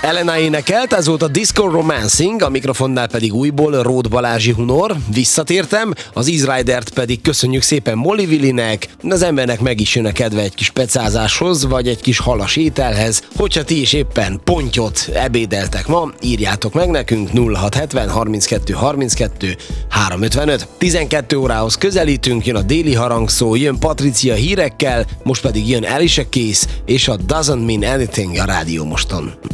Elena énekelt, ez volt a Disco Romancing, a mikrofonnál pedig újból Ród Balázsi Hunor. Visszatértem, az Easy Ridert pedig köszönjük szépen Molly Willinek. Az embernek meg is jön a kedve egy kis pecázáshoz, vagy egy kis halas ételhez. Hogyha ti is éppen pontyot ebédeltek ma, írjátok meg nekünk 0670 32 32 355. 12 órához közelítünk, jön a déli harangszó, jön Patricia hírekkel, most pedig jön Alicia Keys és a Doesn't Mean Anything a Rádió Moston.